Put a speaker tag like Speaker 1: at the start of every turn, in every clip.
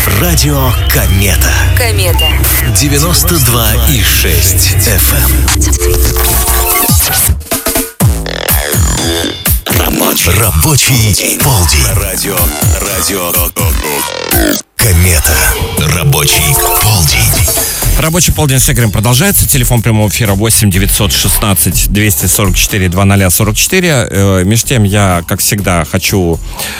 Speaker 1: Радио Комета.
Speaker 2: Комета.
Speaker 1: 92,6 FM. Рабочий полдень. Радио Комета. Рабочий полдень.
Speaker 3: Рабочий полдень с Игорем продолжается. Телефон прямого эфира 8 916 244 2044. Между тем, я, как всегда, хочу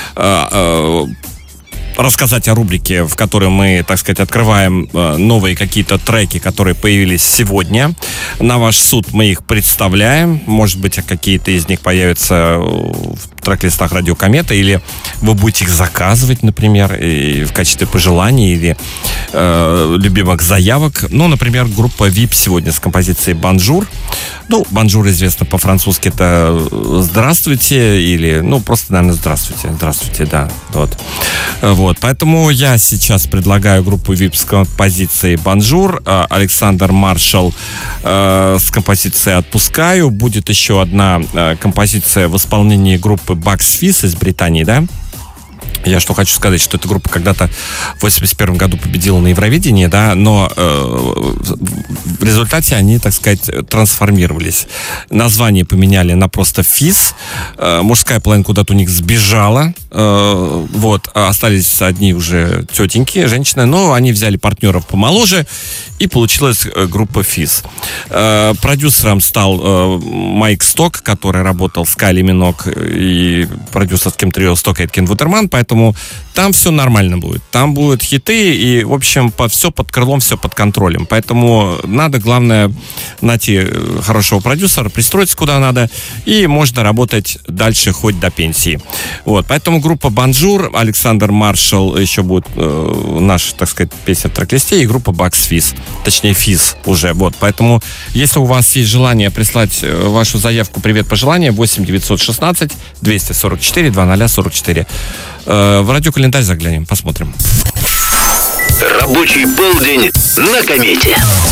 Speaker 3: рассказать о рубрике, в которой мы, так сказать, открываем новые какие-то треки, которые появились сегодня. На ваш суд мы их представляем. Может быть, какие-то из них появятся в трек-листах Радио Комета, или вы будете их заказывать, например, и в качестве пожеланий или любимых заявок. Ну, например, группа VIP сегодня с композицией «Бонжур». Ну, «Бонжур» известно по-французски это «здравствуйте» или, ну, просто, наверное, «здравствуйте». «Здравствуйте», да. Вот. Поэтому я сейчас предлагаю группу VIP с композицией «Бонжур», Александр Маршал с композицией «Отпускаю». Будет еще одна композиция в исполнении группы Bucks Fizz из Британии, да? Я что хочу сказать, что эта группа когда-то в 81 году победила на Евровидении, да, но в результате они, так сказать, трансформировались. Название поменяли на просто Fizz. Мужская половина куда-то у них сбежала. Вот, остались одни уже тетеньки, женщины, но они взяли партнеров помоложе, и получилась группа Fizz. Продюсером стал Майк Сток, который работал с Кайли Миног и продюсерским трио Сток Эйткин Вутерман, поэтому там все нормально будет. Там будут хиты, и, в общем, все под крылом, все под контролем. Поэтому надо, главное, найти хорошего продюсера, пристроиться куда надо, и можно работать дальше хоть до пенсии. Вот, поэтому группа «Бонжур», Александр Маршал, еще будет наша, так сказать, песня в трек-листе, и группа Bucks Fizz. Точнее, Fizz уже. Вот, поэтому, если у вас есть желание прислать вашу заявку «Привет-пожелание», 8 916 244 2044. В радиокалендарь заглянем, посмотрим.
Speaker 1: Рабочий полдень на Комете.